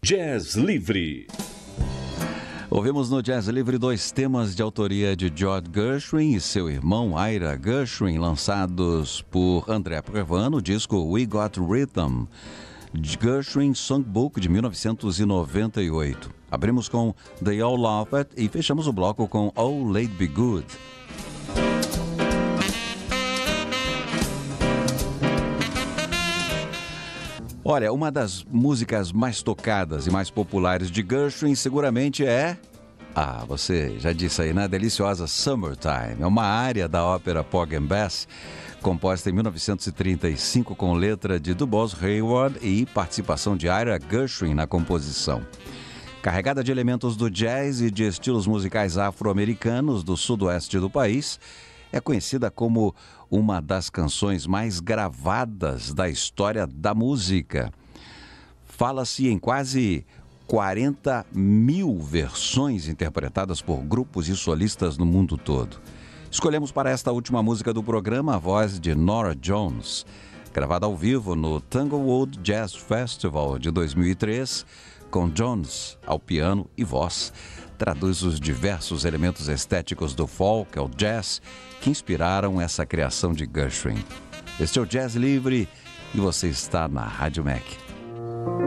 Jazz Livre. Ouvimos no Jazz Livre 2 temas de autoria de George Gershwin e seu irmão Ira Gershwin, lançados por André Prevan no disco We Got Rhythm, Gershwin Songbook de 1998. Abrimos com They All Love It e fechamos o bloco com Oh Late Be Good. Olha, uma das músicas mais tocadas e mais populares de Gershwin seguramente é... você já disse aí, né? A deliciosa Summertime. É uma área da ópera Porgy and Bess, composta em 1935 com letra de Du Bois Hayward e participação de Ira Gershwin na composição. Carregada de elementos do jazz e de estilos musicais afro-americanos do sudoeste do país, é conhecida como uma das canções mais gravadas da história da música. Fala-se em quase 40 mil versões interpretadas por grupos e solistas no mundo todo. Escolhemos para esta última música do programa a voz de Norah Jones, gravada ao vivo no Tanglewood Jazz Festival de 2003, com Jones ao piano e voz. Traduz os diversos elementos estéticos do folk ao jazz que inspiraram essa criação de Gershwin. Este é o Jazz Livre e você está na Rádio Mac.